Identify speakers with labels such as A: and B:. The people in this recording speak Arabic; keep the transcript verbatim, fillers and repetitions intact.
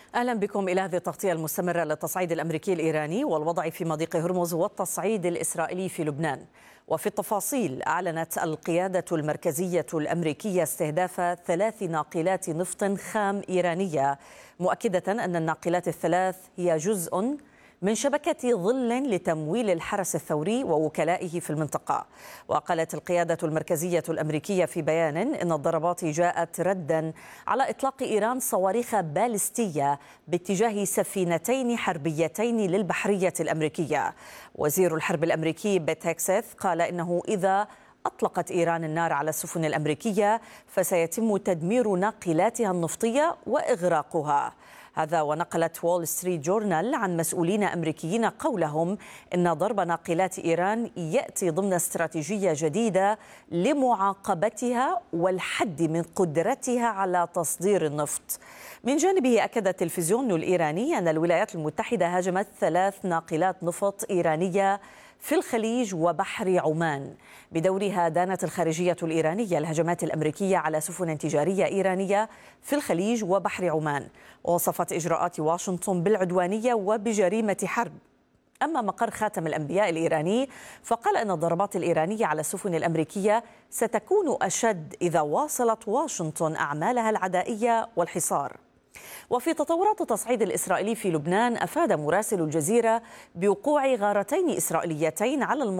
A: أهلا بكم إلى هذه التغطية المستمرة للتصعيد الأمريكي الإيراني والوضع في مضيق هرمز والتصعيد الإسرائيلي في لبنان. وفي التفاصيل، أعلنت القيادة المركزية الأمريكية استهداف ثلاث ناقلات نفط خام إيرانية، مؤكدة أن الناقلات الثلاث هي جزء من شبكة ظل لتمويل الحرس الثوري ووكلائه في المنطقة. وقالت القيادة المركزية الأمريكية في بيان إن الضربات جاءت ردا على إطلاق إيران صواريخ باليستية باتجاه سفينتين حربيتين للبحرية الأمريكية. وزير الحرب الأمريكي بيت هيكسث قال إنه إذا أطلقت إيران النار على السفن الأمريكية فسيتم تدمير ناقلاتها النفطية وإغراقها. هذا ونقلت وول ستريت جورنال عن مسؤولين أمريكيين قولهم إن ضرب ناقلات إيران يأتي ضمن استراتيجية جديدة لمعاقبتها والحد من قدرتها على تصدير النفط. من جانبه، أكد التلفزيون الإيراني أن الولايات المتحدة هاجمت ثلاث ناقلات نفط إيرانية في الخليج وبحر عمان. بدورها دانت الخارجية الإيرانية الهجمات الأمريكية على سفن تجارية إيرانية في الخليج وبحر عمان، ووصفت إجراءات واشنطن بالعدوانية وبجريمة حرب. أما مقر خاتم الأنبياء الإيراني فقال أن الضربات الإيرانية على السفن الأمريكية ستكون أشد إذا واصلت واشنطن أعمالها العدائية والحصار. وفي تطورات التصعيد الإسرائيلي في لبنان، أفاد مراسل الجزيرة بوقوع غارتين إسرائيليتين على المنطقة